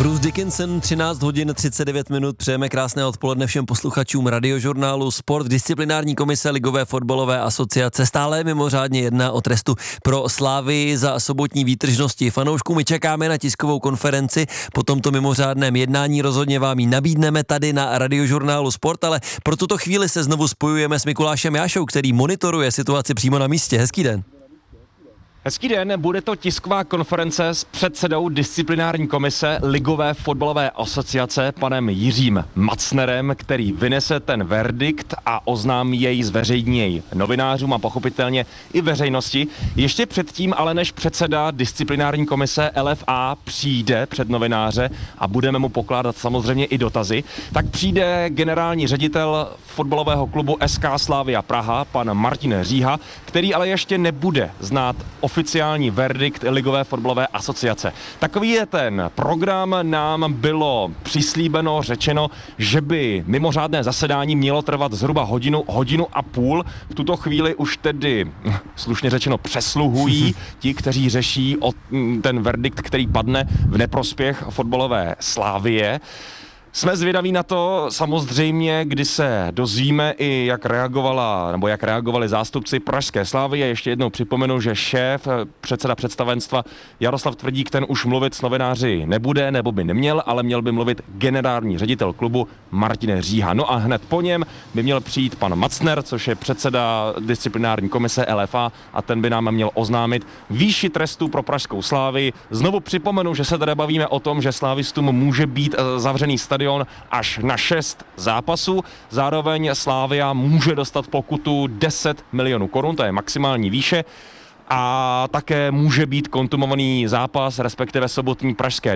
Bruce Dickinson, 13 hodin 39 minut, přejeme krásné odpoledne všem posluchačům Radiožurnálu Sport. Disciplinární komise Ligové fotbalové asociace stále mimořádně jedná o trestu pro Slavii za sobotní výtržnosti fanoušků. My čekáme na tiskovou konferenci po tomto mimořádném jednání, rozhodně vám ji nabídneme tady na Radiožurnálu Sport, ale pro tuto chvíli se znovu spojujeme s Mikulášem Jášou, který monitoruje situaci přímo na místě. Hezký den. Hezký den, bude to tisková konference s předsedou disciplinární komise Ligové fotbalové asociace panem Jiřím Macnerem, který vynese ten verdikt a oznámí jej, zveřejní jej novinářům a pochopitelně i veřejnosti. Ještě předtím, ale než předseda disciplinární komise LFA přijde před novináře a budeme mu pokládat samozřejmě i dotazy, tak přijde generální ředitel fotbalového klubu SK Slavia Praha, pan Martin Říha, který ale ještě nebude znát oficiální verdikt Ligové fotbalové asociace. Takový je ten program, nám bylo přislíbeno, řečeno, že by mimořádné zasedání mělo trvat zhruba hodinu a půl. V tuto chvíli už tedy, slušně řečeno, přesluhují ti, kteří řeší ten verdikt, který padne v neprospěch fotbalové Slavie. Jsme zvědaví na to samozřejmě, kdy se dozvíme i jak reagovali zástupci pražské Slavie. Ještě jednou připomenu, že předseda představenstva Jaroslav Tvrdík, ten už mluvit s novináři nebude, nebo by neměl, ale měl by mluvit generální ředitel klubu Martin Říha. No a hned po něm by měl přijít pan Macner, což je předseda disciplinární komise LFA, a ten by nám měl oznámit výši trestu pro pražskou Slavii. Znovu připomenu, že se tady bavíme o tom, že slávistům může být zavřený stadion až na 6 zápasů. Zároveň Slavia může dostat pokutu 10 milionů korun, to je maximální výše. A také může být kontumovaný zápas, respektive sobotní pražské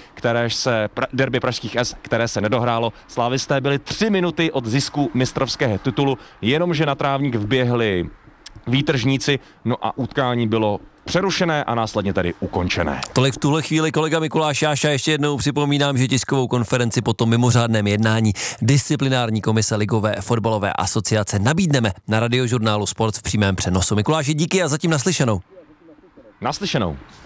derby pražských S, které se nedohrálo. Slavisté byli 3 minuty od zisku mistrovského titulu, jenomže na trávník vběhli výtržníci, no a utkání bylo přerušené a následně tedy ukončené. Tolik v tuhle chvíli kolega Mikuláš Jáša. Ještě jednou připomínám, že tiskovou konferenci po tom mimořádném jednání disciplinární komise Ligové fotbalové asociace nabídneme na Radiožurnálu Sport v přímém přenosu. Mikuláši, díky a zatím naslyšenou. Naslyšenou.